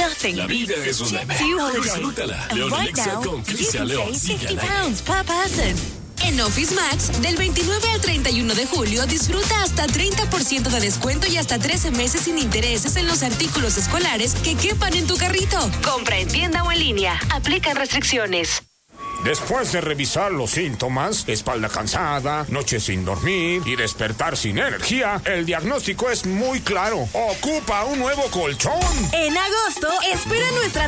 Nothing La vida beats es a una Jet 2 holiday. Disfrútala. And León right Alexa now, con you Cristian can León. save Sigue al £50 aire. per person. En Office Max, del 29 al 31 de julio, disfruta hasta 30% de descuento y hasta 13 meses sin intereses en los artículos escolares que quepan en tu carrito. Compra en tienda o en línea. Aplican restricciones. Después de revisar los síntomas, espalda cansada, noche sin dormir y despertar sin energía, el diagnóstico es muy claro. Ocupa un nuevo colchón. En agosto, espera nuestra